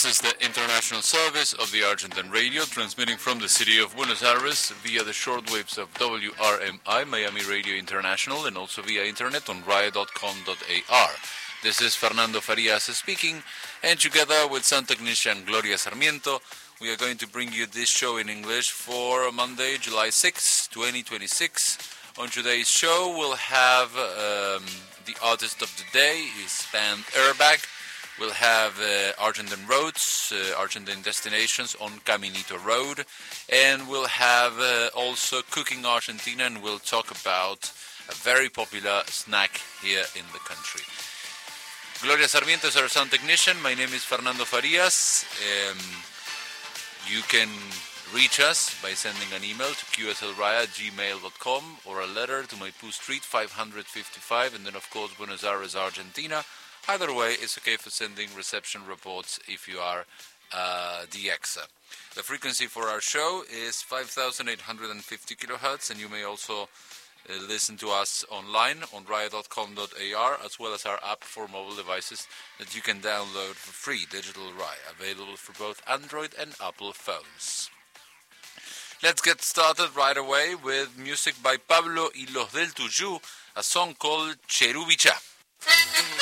This is the international service of the Argentine Radio, transmitting from the city of Buenos Aires via the shortwaves of WRMI, Miami Radio International, and also via internet on ria.com.ar. This is Fernando Farias speaking, and together with sound technician Gloria Sarmiento, we are going to bring you this show in English for Monday, July 6, 2026. On today's show, we'll have the artist of the day, is band Airbag. We'll have Argentine roads, Argentine destinations on Caminito Road, and we'll have also Cooking Argentina, and we'll talk about a very popular snack here in the country. Gloria Sarmiento is our sound technician. My name is Fernando Farias. You can reach us by sending an email to qslraya@gmail.com or a letter to Maipú Street 555, and then of course Buenos Aires, Argentina. Either way, it's okay for sending reception reports if you are DXer. The frequency for our show is 5,850 kilohertz, and you may also listen to us online on ria.com.ar, as well as our app for mobile devices that you can download for free, Digital Raya, available for both Android and Apple phones. Let's get started right away with music by Pablo y Los del Tuyú, a song called Cherubichá.